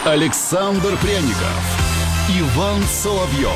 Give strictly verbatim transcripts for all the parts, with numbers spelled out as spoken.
Александр Пряников, Иван Соловьев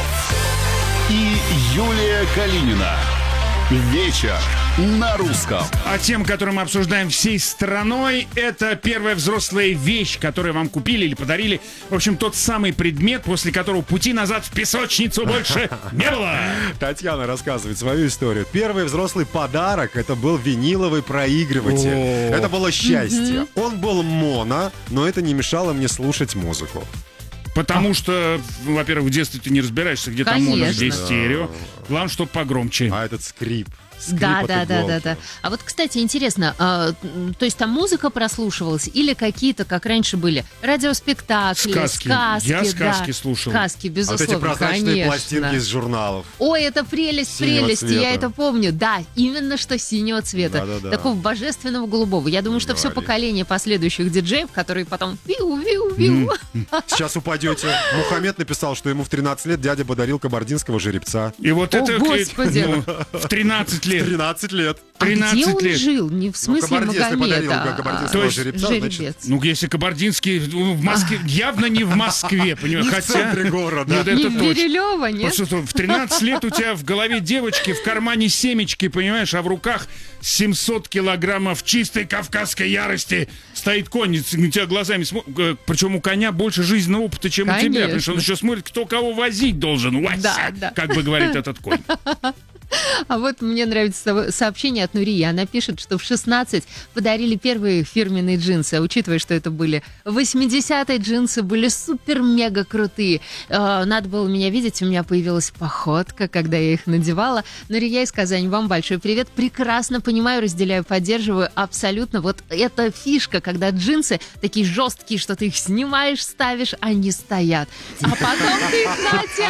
и Юлия Калинина. Вечер на русском. А тем, которую мы обсуждаем всей страной, это первая взрослая вещь, которую вам купили или подарили. В общем, тот самый предмет, после которого пути назад в песочницу больше не было. Татьяна рассказывает свою историю. Первый взрослый подарок — это был виниловый проигрыватель. О. Это было счастье. Он был моно, но это не мешало мне слушать музыку. Потому что, ну, во-первых, в детстве ты не разбираешься, где там моно, где стерео. Главное, чтобы погромче. А этот скрип. Скрип Да, от да, да, иголки. да, да. А вот, кстати, интересно, а, то есть там музыка прослушивалась или какие-то, как раньше были, радиоспектакли, Сказки. сказки? Я сказки да. слушал. Сказки, А вот безусловно, эти прозрачные конечно. пластинки из журналов. Ой, это прелесть, Синего прелесть, цвета. я это помню. Да, именно что синего цвета. Да-да-да. Такого божественного голубого. Я думаю, что все Говори. поколение последующих диджеев, которые потом виу-виу-виу. Сейчас упадете. Мухаммед написал, что ему в тринадцать лет дядя подарил кабардинского жеребца. И вот О, это Господи. ну, в тринадцать лет. тринадцать лет. А где тринадцать он лет. жил? Не в смысле кабарди, если подарил Магомеда, кабардинского а жеребца, жеребец. значит, Ну, если кабардинский, ну, в Москве, явно не в Москве, понимаешь? Не в Хотя, центре города. вот Не это в точно. Бирюлево, нет? Просто что в тринадцать лет у тебя в голове девочки, в кармане семечки, понимаешь, а в руках семьсот килограммов чистой кавказской ярости стоит конь, и на тебя глазами смотрит. Причем у коня больше жизненного опыта, чем у тебя, потому что он Конечно. еще смотрит, кто кого возить должен. Вася, Да, да. как бы говорит этот конь. А вот мне нравится сообщение от Нурии. Она пишет, что в шестнадцать подарили первые фирменные джинсы. А учитывая, что это были восьмидесятые, джинсы были супер-мега крутые. Э, Надо было меня видеть, у меня появилась походка, когда я их надевала. Нурия из Казани, вам большой привет. Прекрасно понимаю, разделяю, поддерживаю абсолютно. Вот эта фишка, когда джинсы такие жесткие, что ты их снимаешь, ставишь, они стоят. А потом ты их натягиваешь.